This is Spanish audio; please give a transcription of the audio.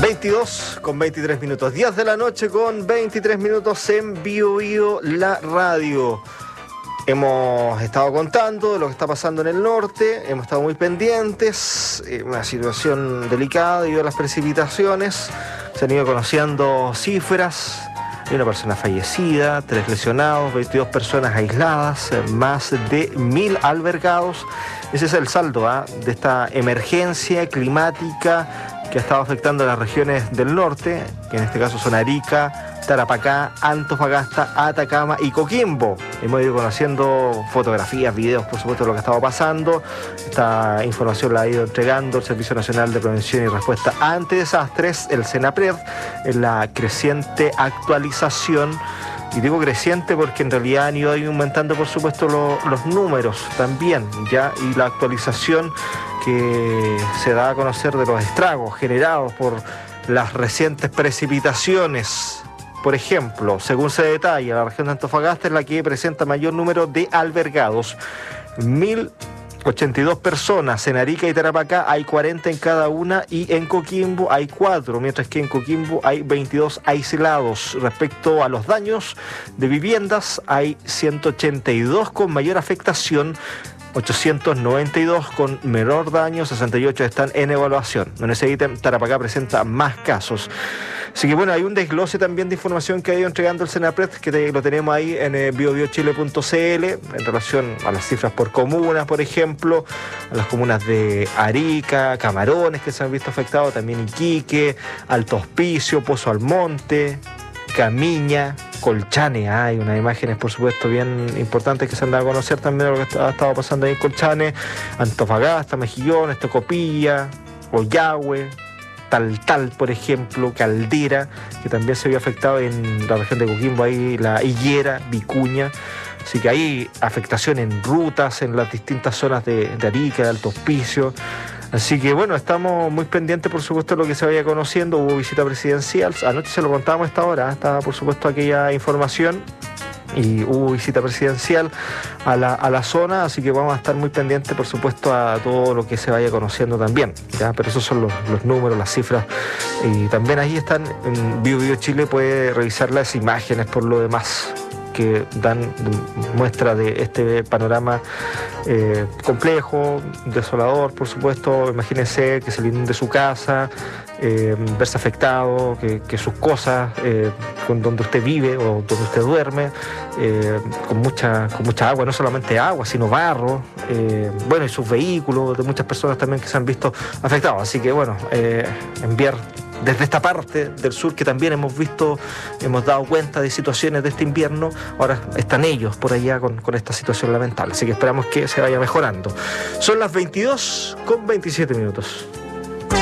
22 con 23 minutos, 10 de la noche con 23 minutos en Bio la radio. Hemos estado contando de lo que está pasando en el norte, hemos estado muy pendientes, una situación delicada debido a las precipitaciones, se han ido conociendo cifras, hay una persona fallecida, 3 lesionados, 22 personas aisladas, más de 1000 albergados. Ese es el saldo de esta emergencia climática que ha estado afectando a las regiones del norte, que en este caso son Arica, Tarapacá, Antofagasta, Atacama y Coquimbo. Hemos ido conociendo fotografías, videos, por supuesto, de lo que estaba pasando. Esta información la ha ido entregando el Servicio Nacional de Prevención y Respuesta ante Desastres, el SENAPRED, en la creciente actualización. Y digo creciente porque en realidad han ido aumentando, por supuesto, los números también, ¿ya? Y la actualización que se da a conocer de los estragos generados por las recientes precipitaciones. Por ejemplo, según se detalla, la región de Antofagasta es la que presenta mayor número de albergados. 1082 personas. En Arica y Tarapacá hay 40 en cada una y en Coquimbo hay 4, mientras que en Coquimbo hay 22 aislados. Respecto a los daños de viviendas, hay 182 con mayor afectación, 892 con menor daño, 68 están en evaluación. En ese ítem, Tarapacá presenta más casos. Así que bueno, hay un desglose también de información que ha ido entregando el SENAPRED, que lo tenemos ahí en biobiochile.cl, en relación a las cifras por comunas, por ejemplo, a las comunas de Arica, Camarones, que se han visto afectados, también Iquique, Alto Hospicio, Pozo Almonte, Camiña, Colchane. Hay unas imágenes, por supuesto, bien importantes que se han dado a conocer también de lo que ha estado pasando ahí en Colchane, Antofagasta, Mejillones, Tocopilla, Oyagüe, Taltal, por ejemplo, Caldera, que también se vio afectado en la región de Coquimbo, ahí la Higuera, Vicuña. Así que hay afectación en rutas, en las distintas zonas de Arica, de Alto Hospicio. Así que bueno, estamos muy pendientes, por supuesto, de lo que se vaya conociendo. Hubo visita presidencial, anoche se lo contábamos a esta hora, estaba por supuesto aquella información. Y hubo visita presidencial a la zona, así que vamos a estar muy pendientes, por supuesto, a todo lo que se vaya conociendo también, ¿ya? Pero esos son los números, las cifras, y también ahí están en Bio Chile, puede revisar las imágenes por lo demás que dan muestra de este panorama complejo, desolador, por supuesto. Imagínense que se le inunde su casa, verse afectado, que sus cosas, con donde usted vive o donde usted duerme, con mucha agua, no solamente agua, sino barro, bueno, y sus vehículos, de muchas personas también que se han visto afectados. Así que bueno, enviar desde esta parte del sur que también hemos dado cuenta de situaciones de este invierno, ahora están ellos por allá con esta situación lamentable, así que esperamos que se vaya mejorando. Son las 22 con 27 minutos.